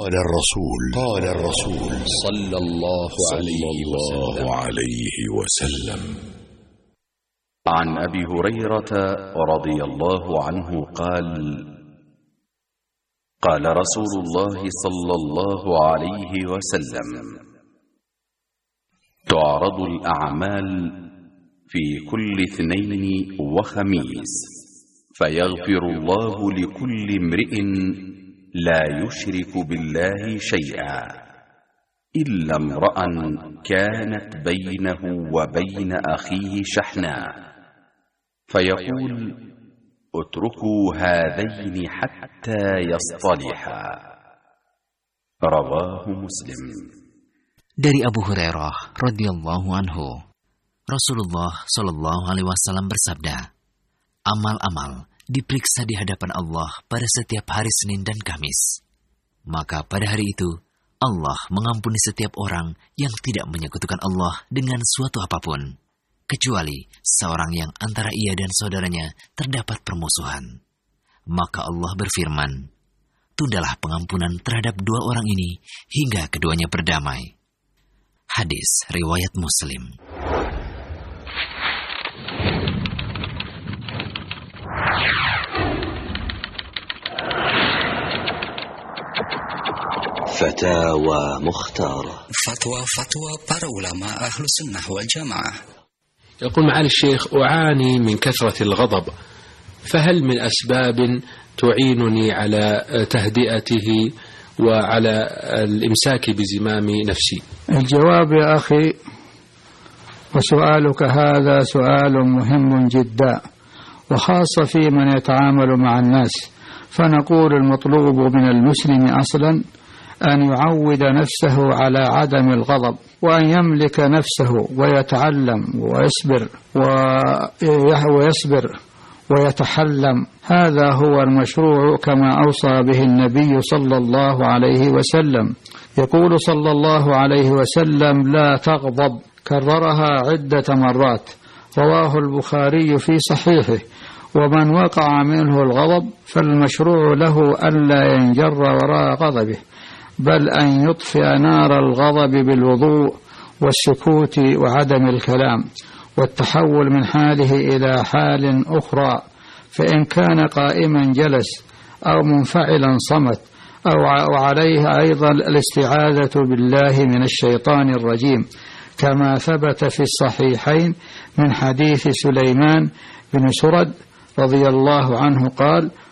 قال الرسول صلى الله عليه وسلم. عن أبي هريرة رضي الله عنه قال: قال رسول الله صلى الله عليه وسلم: تعرض الأعمال في كل اثنين وخميس، فيغفر الله لكل امرئ لا يشرك بالله شيئا إلا امرأ كانت بينه وبين أخيه شحناء، فيقول: اتركوا هذين حتى يصطلحا. رواه مسلم. Dari Abu Hurairah radhiyallahu anhu, Rasulullah shallallahu alaihi wasallam bersabda, amal-amal diperiksa di hadapan Allah pada setiap hari Senin dan Kamis. Maka pada hari itu, Allah mengampuni setiap orang yang tidak menyekutukan Allah dengan suatu apapun, kecuali seorang yang antara ia dan saudaranya terdapat permusuhan. Maka Allah berfirman, tundalah pengampunan terhadap dua orang ini hingga keduanya berdamai. Hadis riwayat Muslim. فتاوى مختارة. فتوى para ulama ahlu sunnah wal jamaah. يقول معالي الشيخ: أعاني من كثرة الغضب، فهل من أسباب تعينني على تهدئته وعلى الإمساك بزمام نفسي؟ الجواب يا أخي، وسؤالك هذا سؤال مهم جدا، وخاصة في من يتعامل مع الناس. فنقول المطلوب من المسلم أصلا أن يعود نفسه على عدم الغضب، وأن يملك نفسه ويتعلم ويصبر ويتحلم. هذا هو المشروع كما أوصى به النبي صلى الله عليه وسلم. يقول صلى الله عليه وسلم: لا تغضب، كررها عدة مرات، رواه البخاري في صحيحه. ومن وقع منه الغضب فالمشروع له ألا ينجر وراء غضبه، بل أن يطفئ نار الغضب بالوضوء والسكوت وعدم الكلام، والتحول من حاله إلى حال أخرى. فإن كان قائما جلس، أو منفعلا صمت، وعليه أيضا الاستعاذة بالله من الشيطان الرجيم، كما ثبت في الصحيحين من حديث سليمان بن سرد رضي الله عنه قال: